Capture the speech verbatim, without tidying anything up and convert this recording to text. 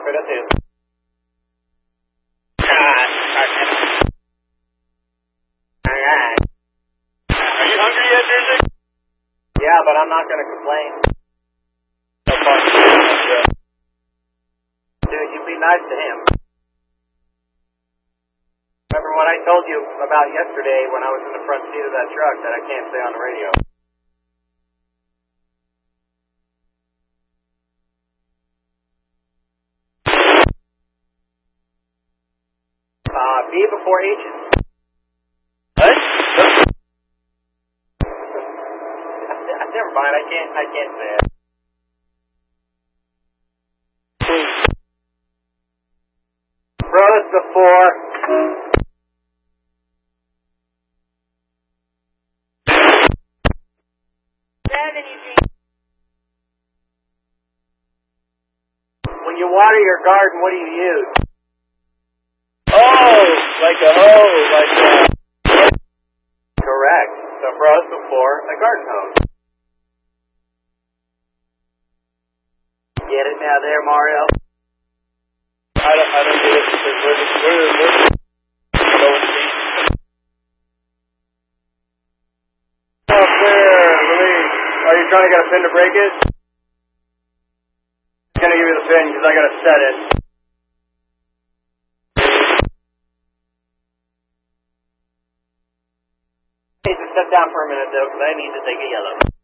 espérate. Are you hungry yet, Jersey? Yeah, but I'm not going to complain. Dude, you be nice to him. Remember what I told you about yesterday when I was in the front seat of that truck that I can't say on the radio? Uh, B before H's. What? Never mind, I can't, I can't say it. Rose before. When you water your garden, what do you use? Oh, like a hose, like a... Correct. So rose before a garden hose. Get it now there, Mario? I don't, I don't get it because we're, we're, we're going to see. Oh, there, Louise. Are you trying to get a pin to break it? I'm going to give you the pin because I got to set it. Hey, just sit down for a minute, though, because I need to take a yellow.